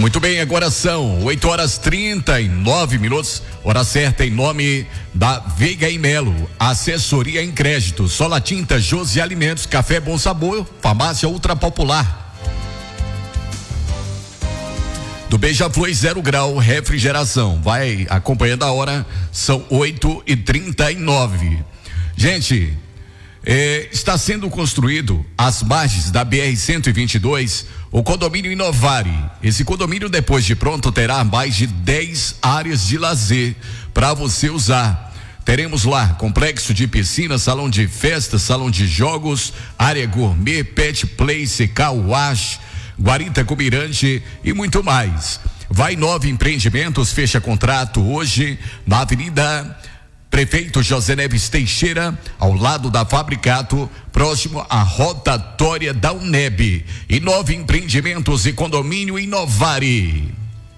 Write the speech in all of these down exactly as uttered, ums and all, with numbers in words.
Muito bem, agora são oito horas trinta e nove minutos, hora certa em nome da Veiga e Melo, assessoria em crédito, Sola Tinta, Josi Alimentos, Café Bom Sabor, Farmácia Ultra Popular. Do Beija-Flor Zero Grau Refrigeração, vai acompanhando a hora, são oito e trinta e nove. Gente, eh, está sendo construído às margens da B R cento e vinte e dois o condomínio Inovare. Esse condomínio, depois de pronto, terá mais de dez áreas de lazer para você usar. Teremos lá complexo de piscina, salão de festa, salão de jogos, área gourmet, pet place, car wash, guarita com mirante e muito mais. Vai Nove Empreendimentos, fecha contrato hoje na Avenida Prefeito José Neves Teixeira, ao lado da Fabricato, próximo à rotatória da UNEB. E Nove Empreendimentos e Condomínio Inovare.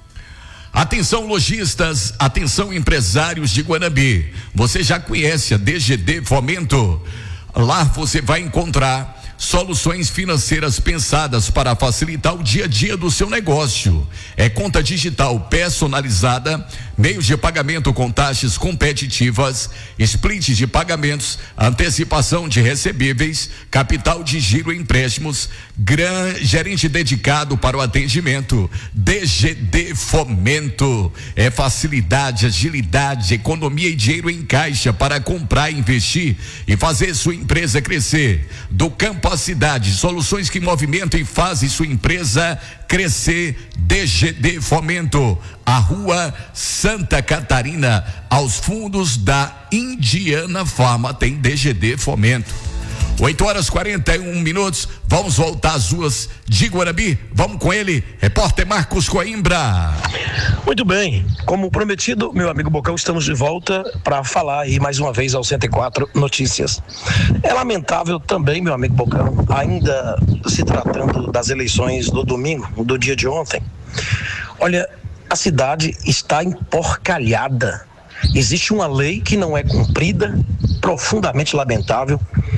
Atenção lojistas, atenção empresários de Guanambi. Você já conhece a D G D Fomento? Lá você vai encontrar soluções financeiras pensadas para facilitar o dia a dia do seu negócio. É conta digital personalizada, meios de pagamento com taxas competitivas, split de pagamentos, antecipação de recebíveis, capital de giro e empréstimos, gran, gerente dedicado para o atendimento. D G D Fomento é facilidade, agilidade, economia e dinheiro em caixa para comprar, investir e fazer sua empresa crescer. Do campo à cidade, soluções que movimentam e fazem sua empresa crescer. D G D Fomento, a Rua Santa Catarina, aos fundos da Indiana Farma, tem D G D Fomento. oito horas e quarenta e um minutos, vamos voltar às ruas de Guanambi, vamos com ele, repórter Marcos Coimbra. Muito bem, como prometido, meu amigo Bocão, estamos de volta para falar aí mais uma vez ao cento e quatro Notícias. É lamentável também, meu amigo Bocão, ainda se tratando das eleições do domingo, do dia de ontem, olha, a cidade está emporcalhada. Existe uma lei que não é cumprida, profundamente lamentável,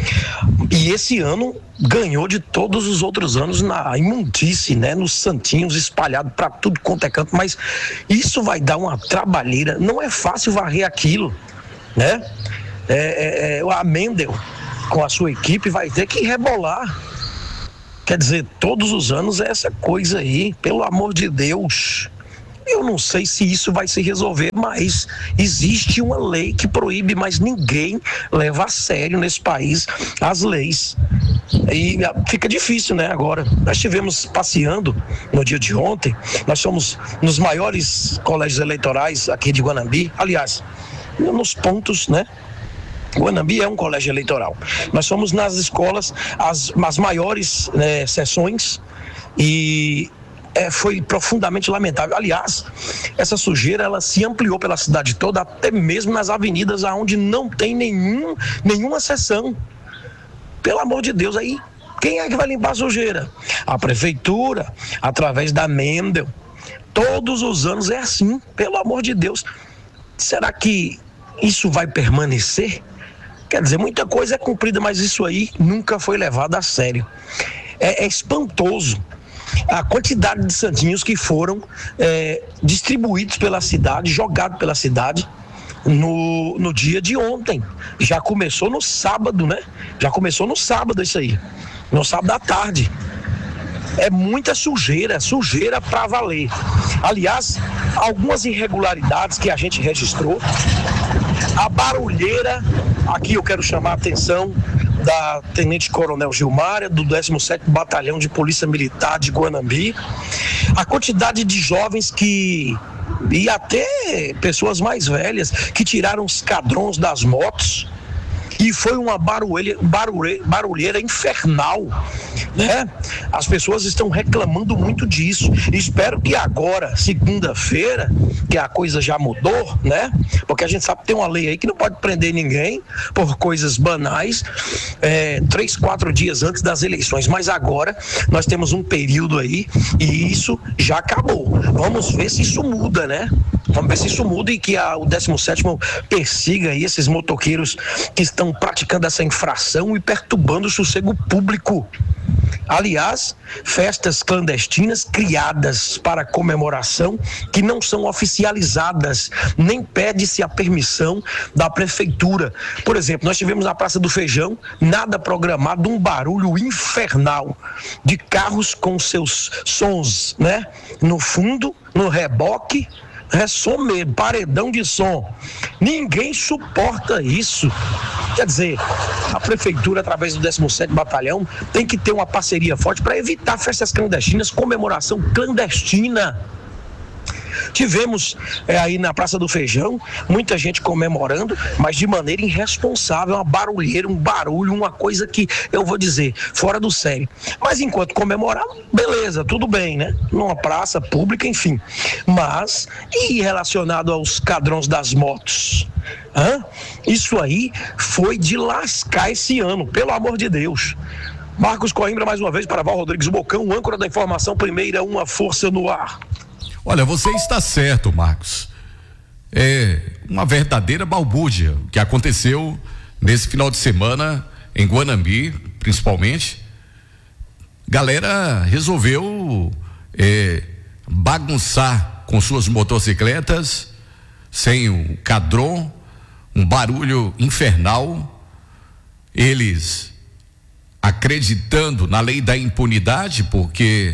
e esse ano ganhou de todos os outros anos na imundície, né, nos santinhos espalhados para tudo quanto é canto, mas isso vai dar uma trabalheira, não é fácil varrer aquilo, né? É, é, é, a Mendel, com a sua equipe, vai ter que rebolar. Quer dizer, todos os anos é essa coisa aí, pelo amor de Deus. Eu não sei se isso vai se resolver, mas existe uma lei que proíbe, mas ninguém leva a sério nesse país as leis. E fica difícil, né, agora. Nós estivemos passeando no dia de ontem, nós somos nos maiores colégios eleitorais aqui de Guanambi, aliás, nos pontos, né? Guanambi é um colégio eleitoral. Nós somos nas escolas, as, as maiores, né, sessões, e É, foi profundamente lamentável. Aliás, essa sujeira ela se ampliou pela cidade toda, até mesmo nas avenidas onde não tem nenhum, nenhuma seção. Pelo amor de Deus, aí quem é que vai limpar a sujeira? A prefeitura, através da Mendel. Todos os anos é assim, pelo amor de Deus. Será que isso vai permanecer? Quer dizer, muita coisa é cumprida, mas isso aí nunca foi levado a sério. É, é espantoso a quantidade de santinhos que foram é, distribuídos pela cidade, jogados pela cidade no, no dia de ontem. Já começou no sábado, né? Já começou no sábado isso aí, no sábado à tarde. É muita sujeira, sujeira pra valer. Aliás, algumas irregularidades que a gente registrou, a barulheira, aqui eu quero chamar a atenção da Tenente Coronel Gilmária, do décimo sétimo Batalhão de Polícia Militar de Guanambi, a quantidade de jovens que, e até pessoas mais velhas, que tiraram os cadrões das motos, e foi uma barulheira, barulheira, barulheira infernal, né? As pessoas estão reclamando muito disso. Espero que agora, segunda-feira, que a coisa já mudou, né? Porque a gente sabe que tem uma lei aí que não pode prender ninguém por coisas banais, é, três, quatro dias antes das eleições. Mas agora nós temos um período aí e isso já acabou. Vamos ver se isso muda, né? Vamos ver se isso muda e que a, o décimo sétimo persiga aí esses motoqueiros que estão praticando essa infração e perturbando o sossego público. Aliás, festas clandestinas criadas para comemoração que não são oficializadas, nem pede-se a permissão da prefeitura. Por exemplo, nós tivemos na Praça do Feijão, nada programado, um barulho infernal de carros com seus sons, né? No fundo, no reboque, é som mesmo, paredão de som. Ninguém suporta isso. Quer dizer, a prefeitura, através do décimo sétimo Batalhão, tem que ter uma parceria forte para evitar festas clandestinas, comemoração clandestina. Tivemos é, aí na Praça do Feijão muita gente comemorando, mas de maneira irresponsável, uma barulheira, um barulho, uma coisa que eu vou dizer, fora do sério. Mas enquanto comemoravam, beleza, tudo bem, né? Numa praça pública, enfim. Mas, e relacionado aos cadrões das motos? Hã? Isso aí foi de lascar esse ano, pelo amor de Deus. Marcos Coimbra, mais uma vez, para Val Rodrigues Bocão, âncora da informação, primeira, uma força no ar. Olha, você está certo, Marcos. É uma verdadeira balbúrdia o que aconteceu nesse final de semana em Guanambi, principalmente. Galera resolveu é, bagunçar com suas motocicletas, sem o cadrão, um barulho infernal. Eles acreditando na lei da impunidade, porque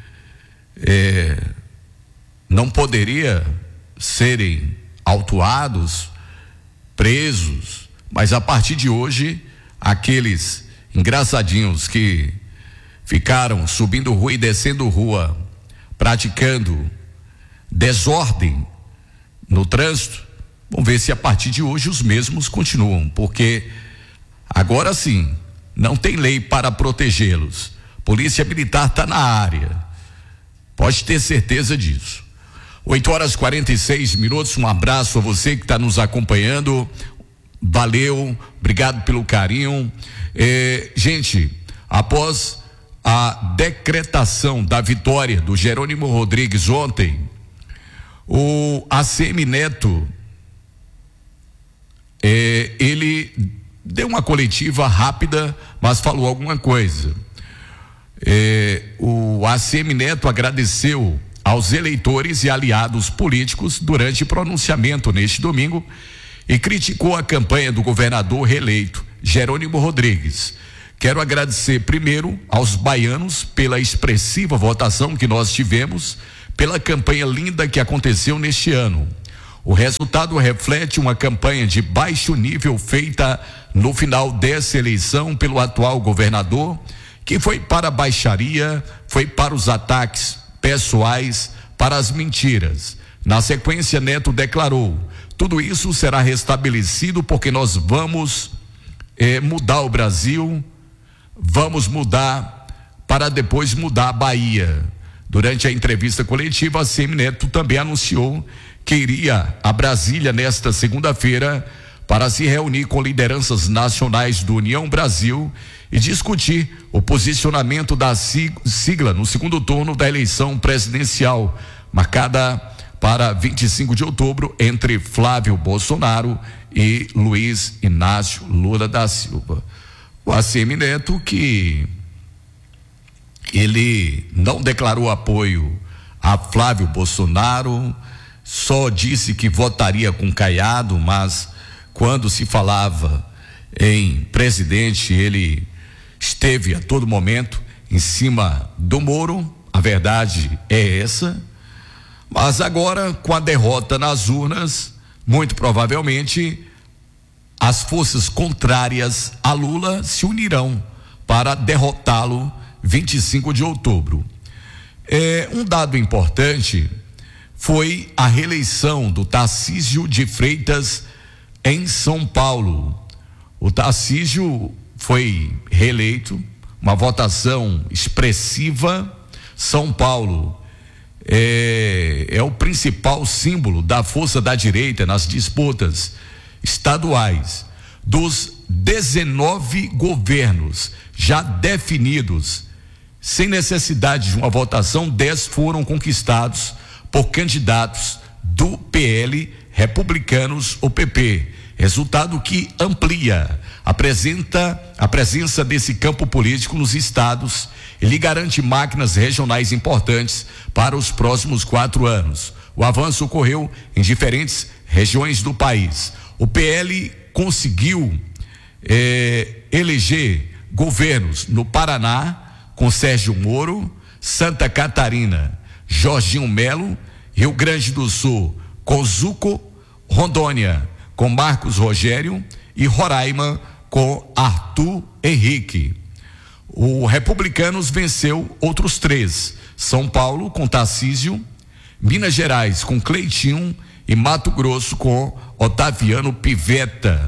é, não poderia serem autuados, presos, mas a partir de hoje, aqueles engraçadinhos que ficaram subindo rua e descendo rua, praticando desordem no trânsito, vamos ver se a partir de hoje os mesmos continuam, porque agora sim, não tem lei para protegê-los. Polícia Militar está na área, pode ter certeza disso. oito horas e quarenta e seis minutos, um abraço a você que está nos acompanhando, valeu, obrigado pelo carinho. É, gente, após a decretação da vitória do Jerônimo Rodrigues ontem, o A C M Neto, é, ele deu uma coletiva rápida, mas falou alguma coisa. É, o A C M Neto agradeceu aos eleitores e aliados políticos durante pronunciamento neste domingo e criticou a campanha do governador reeleito Jerônimo Rodrigues. Quero agradecer primeiro aos baianos pela expressiva votação que nós tivemos, pela campanha linda que aconteceu neste ano. O resultado reflete uma campanha de baixo nível feita no final dessa eleição pelo atual governador, que foi para a baixaria, foi para os ataques pessoais, para as mentiras. Na sequência, Neto declarou: tudo isso será restabelecido porque nós vamos eh, mudar o Brasil, vamos mudar para depois mudar a Bahia. Durante a entrevista coletiva, a A C M Neto também anunciou que iria a Brasília nesta segunda-feira para se reunir com lideranças nacionais do União Brasil e discutir o posicionamento da sigla no segundo turno da eleição presidencial, marcada para vinte e cinco de outubro, entre Flávio Bolsonaro e Luiz Inácio Lula da Silva. O A C M Neto, que ele não declarou apoio a Flávio Bolsonaro, só disse que votaria com Caiado, mas quando se falava em presidente, ele esteve a todo momento em cima do Moro. A verdade é essa. Mas agora, com a derrota nas urnas, muito provavelmente as forças contrárias a Lula se unirão para derrotá-lo vinte e cinco de outubro. É, um dado importante foi a reeleição do Tarcísio de Freitas em São Paulo. O Tarcísio foi reeleito, uma votação expressiva. São Paulo é, é o principal símbolo da força da direita nas disputas estaduais. Dos dezenove governos já definidos, sem necessidade de uma votação, dez foram conquistados por candidatos do P L, republicanos ou P P. resultado que amplia, apresenta a presença desse campo político nos estados e lhe garante máquinas regionais importantes para os próximos quatro anos. O avanço ocorreu em diferentes regiões do país. O P L conseguiu eh, eleger governos no Paraná com Sérgio Moro, Santa Catarina, Jorginho Melo, Rio Grande do Sul com Zuco, Rondônia com Marcos Rogério e Roraima com Arthur Henrique. O Republicanos venceu outros três: São Paulo com Tarcísio, Minas Gerais com Cleitinho e Mato Grosso com Otaviano Pivetta.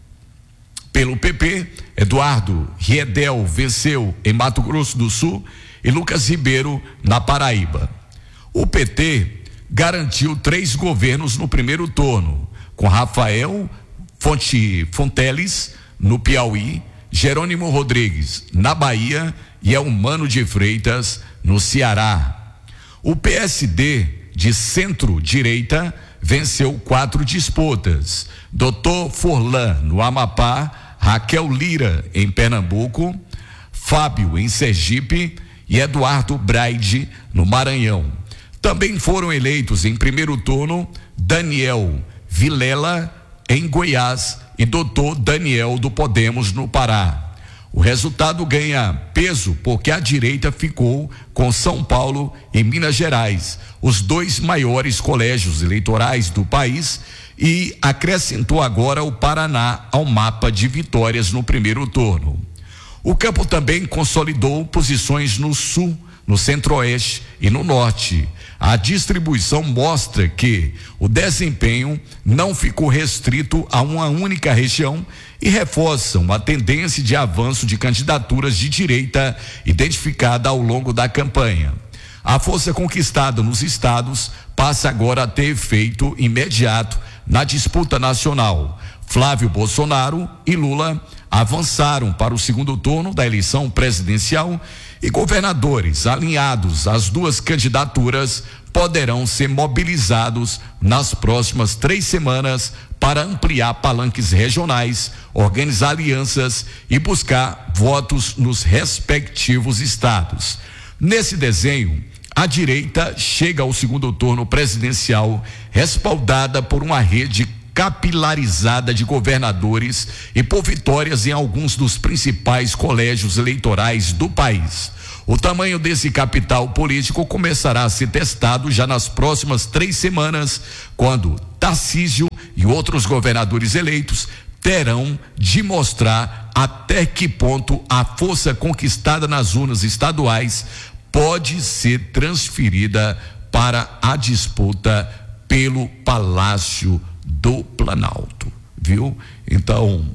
Pelo P P, Eduardo Riedel venceu em Mato Grosso do Sul e Lucas Ribeiro na Paraíba. O P T garantiu três governos no primeiro turno, com Rafael Fonte, Fonteles no Piauí, Jerônimo Rodrigues na Bahia e Elmano de Freitas no Ceará. O P S D de centro-direita venceu quatro disputas: doutor Forlan no Amapá, Raquel Lira em Pernambuco, Fábio em Sergipe e Eduardo Braide no Maranhão. Também foram eleitos em primeiro turno Daniel Vilela em Goiás e doutor Daniel do Podemos no Pará. O resultado ganha peso porque a direita ficou com São Paulo e Minas Gerais, os dois maiores colégios eleitorais do país, e acrescentou agora o Paraná ao mapa de vitórias no primeiro turno. O campo também consolidou posições no sul, no centro-oeste e no norte. A distribuição mostra que o desempenho não ficou restrito a uma única região e reforçam a tendência de avanço de candidaturas de direita identificada ao longo da campanha. A força conquistada nos estados passa agora a ter efeito imediato na disputa nacional. Flávio Bolsonaro e Lula avançaram para o segundo turno da eleição presidencial e governadores alinhados às duas candidaturas poderão ser mobilizados nas próximas três semanas para ampliar palanques regionais, organizar alianças e buscar votos nos respectivos estados. Nesse desenho, a direita chega ao segundo turno presidencial respaldada por uma rede capilarizada de governadores e por vitórias em alguns dos principais colégios eleitorais do país. O tamanho desse capital político começará a ser testado já nas próximas três semanas, quando Tarcísio e outros governadores eleitos terão de mostrar até que ponto a força conquistada nas urnas estaduais pode ser transferida para a disputa pelo Palácio do Planalto, viu? Então,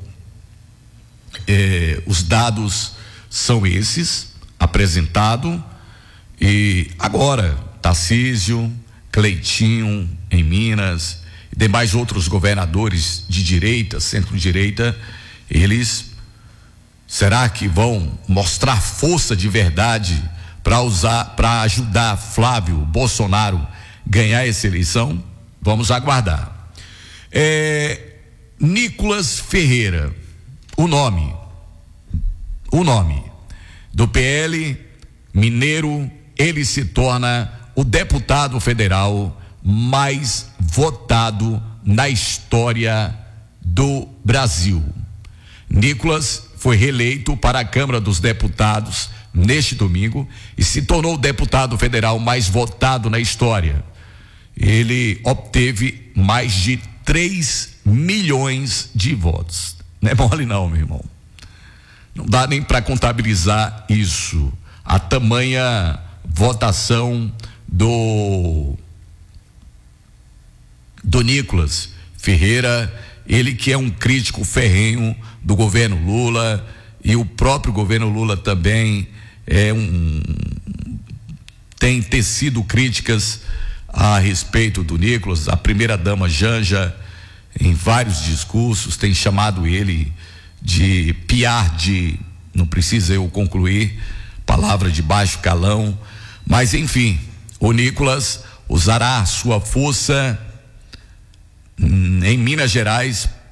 eh, os dados são esses, apresentado, e agora Tarcísio, Cleitinho em Minas, e demais outros governadores de direita, centro-direita, eles, será que vão mostrar força de verdade para usar, para ajudar Flávio Bolsonaro ganhar essa eleição? Vamos aguardar. É, Nicolas Ferreira, o nome, o nome do P L mineiro, ele se torna o deputado federal mais votado na história do Brasil. Nicolas foi reeleito para a Câmara dos Deputados neste domingo e se tornou o deputado federal mais votado na história. Ele obteve mais de três milhões de votos. Não é mole não, meu irmão. Não dá nem para contabilizar isso. A tamanha votação do do Nicolas Ferreira, ele que é um crítico ferrenho do governo Lula, e o próprio governo Lula também é um tem tecido críticas a respeito do Nicolas. A primeira dama Janja, em vários discursos, tem chamado ele de piar de, não precisa eu concluir, palavra de baixo calão, mas enfim, o Nicolas usará a sua força em Minas Gerais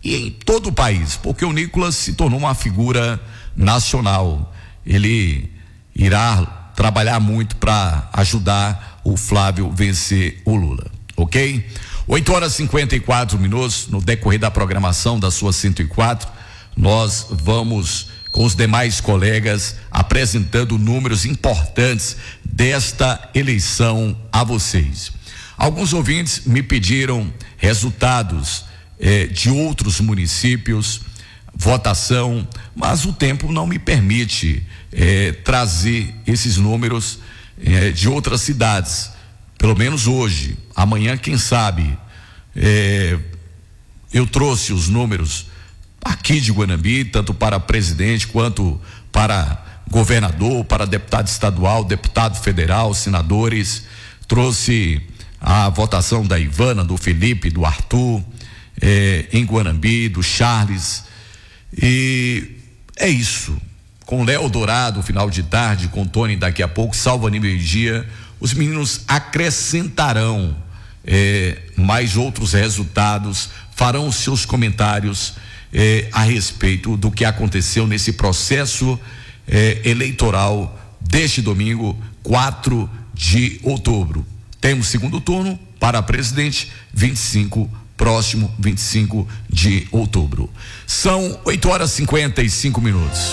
e em todo o país, porque o Nicolas se tornou uma figura nacional. Ele irá trabalhar muito para ajudar o Flávio vencer o Lula, ok? oito horas e cinquenta e quatro minutos, no decorrer da programação da sua cento e quatro, nós vamos com os demais colegas apresentando números importantes desta eleição a vocês. Alguns ouvintes me pediram resultados eh, de outros municípios, votação, mas o tempo não me permite eh, trazer esses números eh, de outras cidades, pelo menos hoje. Amanhã, quem sabe, eh, eu trouxe os números aqui de Guanambi, tanto para presidente quanto para governador, para deputado estadual, deputado federal, senadores. Trouxe a votação da Ivana, do Felipe, do Arthur, eh, em Guanambi, do Charles. E é isso. Com Léo Dourado, final de tarde, com Tony daqui a pouco, Salvani meio-dia, os meninos acrescentarão eh, mais outros resultados, farão os seus comentários eh, a respeito do que aconteceu nesse processo eh, eleitoral deste domingo, quatro de outubro. Temos segundo turno para presidente, vinte e cinco, próximo vinte e cinco de outubro. São oito horas e cinquenta e cinco minutos.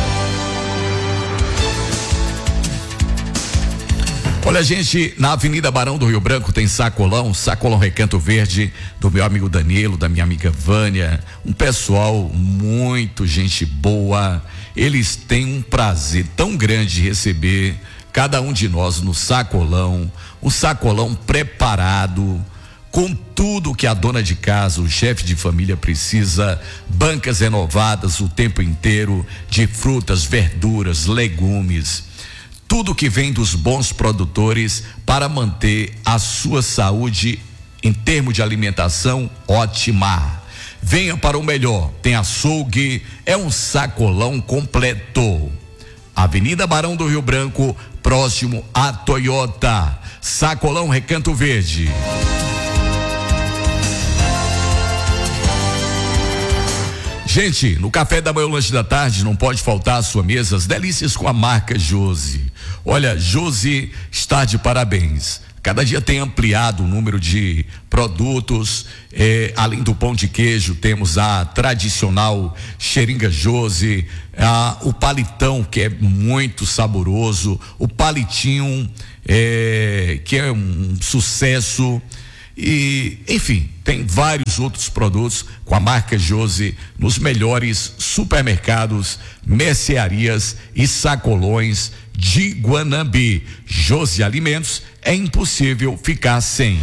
Olha, gente, na Avenida Barão do Rio Branco tem sacolão, sacolão Recanto Verde, do meu amigo Danilo, da minha amiga Vânia, um pessoal muito gente boa. Eles têm um prazer tão grande de receber cada um de nós no sacolão, um sacolão preparado com tudo que a dona de casa, o chefe de família precisa, bancas renovadas o tempo inteiro, de frutas, verduras, legumes, tudo que vem dos bons produtores para manter a sua saúde em termos de alimentação ótima. Venha para o melhor, tem açougue, é um sacolão completo. Avenida Barão do Rio Branco, próximo à Toyota. Sacolão Recanto Verde. Gente, no café da manhã, lanche da tarde, não pode faltar à sua mesa as delícias com a marca Josi. Olha, Josi está de parabéns. Cada dia tem ampliado o número de produtos, eh, além do pão de queijo, temos a tradicional xeringa Josi, a, o palitão, que é muito saboroso, o palitinho, eh, que é um sucesso. E, enfim, tem vários outros produtos com a marca Josi nos melhores supermercados, mercearias e sacolões de Guanambi. Josi Alimentos, é impossível ficar sem.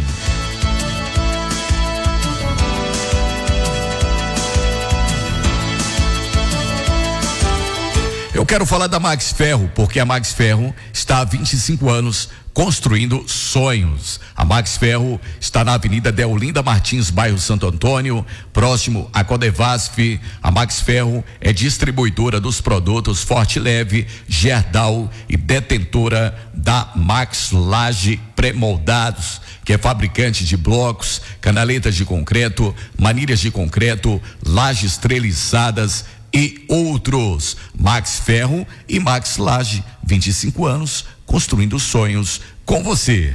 Eu quero falar da Max Ferro, porque a Max Ferro está há vinte e cinco anos construindo sonhos. A Max Ferro está na Avenida Deolinda Martins, bairro Santo Antônio, próximo a Codevasf. A Max Ferro é distribuidora dos produtos Forte Leve, Gerdau e detentora da Max Laje Pré-Moldados, que é fabricante de blocos, canaletas de concreto, manilhas de concreto, lajes treliçadas e outros. Max Ferro e Max Laje, vinte e cinco anos, construindo sonhos com você.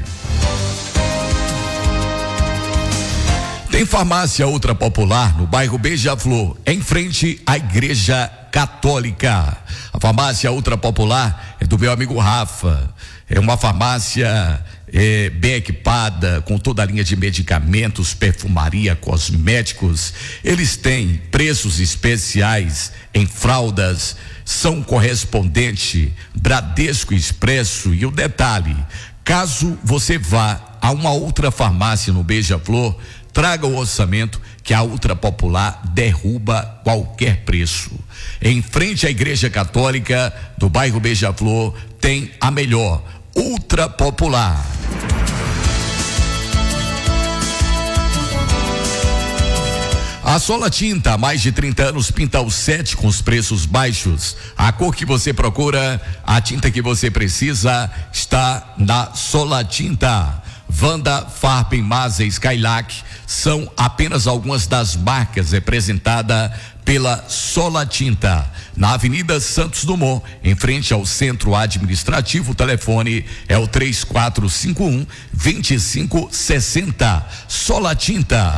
Tem farmácia Ultra Popular no bairro Beija-Flor, em frente à Igreja Católica. A farmácia Ultra Popular é do meu amigo Rafa. É uma farmácia é, bem equipada, com toda a linha de medicamentos, perfumaria, cosméticos. Eles têm preços especiais em fraldas, são correspondente Bradesco Expresso. E o detalhe, caso você vá a uma outra farmácia no Beija-Flor, traga o orçamento que a Ultra Popular derruba qualquer preço. Em frente à Igreja Católica do bairro Beija-Flor tem a melhor, Ultra Popular. A Sola Tinta, há mais de trinta anos, pinta o set com os preços baixos. A cor que você procura, a tinta que você precisa, está na Sola Tinta. Vanda, Farben, Mazda e Skylac são apenas algumas das marcas representadas pela Sola Tinta. Na Avenida Santos Dumont, em frente ao Centro Administrativo, o telefone é o três quatro cinco um, dois cinco seis zero. Sola Tinta.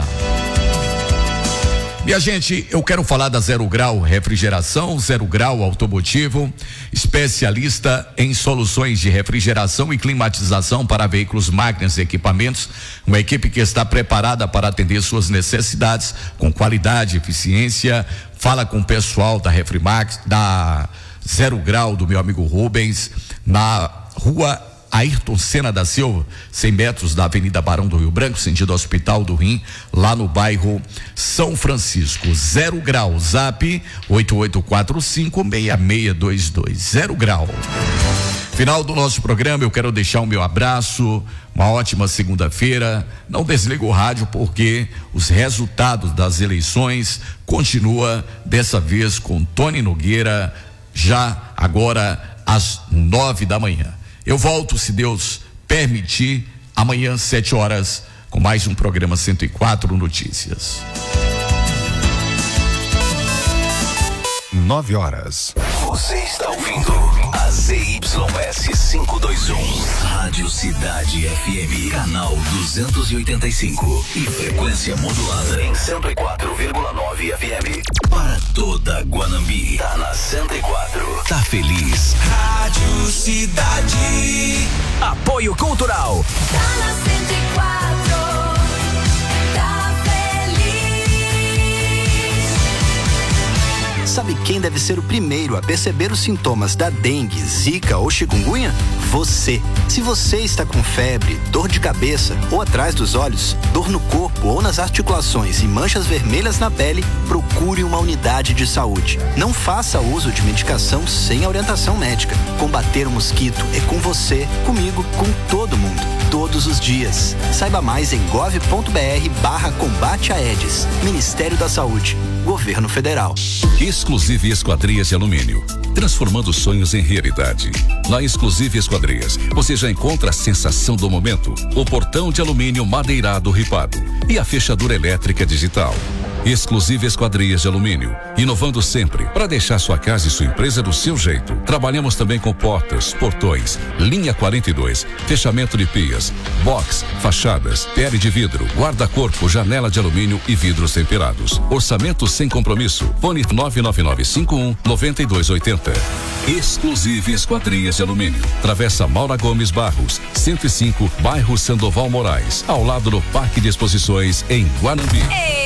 Minha gente, eu quero falar da Zero Grau Refrigeração, Zero Grau Automotivo, especialista em soluções de refrigeração e climatização para veículos, máquinas e equipamentos. Uma equipe que está preparada para atender suas necessidades com qualidade e eficiência. Fala com o pessoal da Refrimax, da Zero Grau, do meu amigo Rubens, na rua Ayrton Senna da Silva, cem metros da Avenida Barão do Rio Branco, sentido Hospital do Rim, lá no bairro São Francisco. Zero Grau, zap oito oito quatro cinco, seis seis dois dois. Zero Grau. Final do nosso programa, eu quero deixar o meu abraço, uma ótima segunda-feira. Não desliga o rádio porque os resultados das eleições continua dessa vez com Tony Nogueira, já agora às nove da manhã. Eu volto, se Deus permitir, amanhã, sete horas, com mais um programa cento e quatro Notícias. Nove horas. Você está ouvindo a Z Y S quinhentos e vinte e um, Rádio Cidade F M, canal duzentos e oitenta e cinco e frequência modulada em cento e quatro vírgula nove F M. Para toda Guanambi, tá na cento e quatro. Tá feliz? Rádio Cidade. Apoio Cultural. Tá na cento e quatro. Sabe quem deve ser o primeiro a perceber os sintomas da dengue, zika ou chikungunya? Você. Se você está com febre, dor de cabeça ou atrás dos olhos, dor no corpo ou nas articulações e manchas vermelhas na pele, procure uma unidade de saúde. Não faça uso de medicação sem a orientação médica. Combater o mosquito é com você, comigo, com todo mundo, todos os dias. Saiba mais em gov ponto br barra combate a Aedes. Ministério da Saúde. Governo Federal. Exclusive Esquadrias de Alumínio, transformando sonhos em realidade. Na Exclusive Esquadrias, você já encontra a sensação do momento, o portão de alumínio madeirado ripado e a fechadura elétrica digital. Exclusive Esquadrias de Alumínio, inovando sempre para deixar sua casa e sua empresa do seu jeito. Trabalhamos também com portas, portões, linha quarenta e dois, fechamento de pias, box, fachadas, pele de vidro, guarda-corpo, janela de alumínio e vidros temperados. Orçamento sem compromisso. Fone nove nove nove cinco um nove dois oito zero. Exclusive Esquadrias de Alumínio. Travessa Maura Gomes Barros, cento e cinco, bairro Sandoval Moraes, ao lado do Parque de Exposições em Guanambi.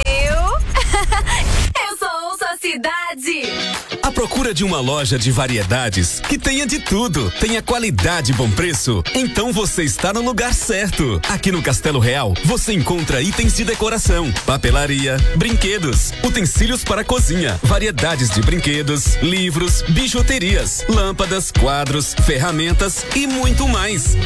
Eu sou sua cidade. À procura de uma loja de variedades que tenha de tudo, tenha qualidade e bom preço? Então você está no lugar certo. Aqui no Castelo Real, você encontra itens de decoração, papelaria, brinquedos, utensílios para a cozinha, variedades de brinquedos, livros, bijuterias, lâmpadas, quadros, ferramentas e muito mais.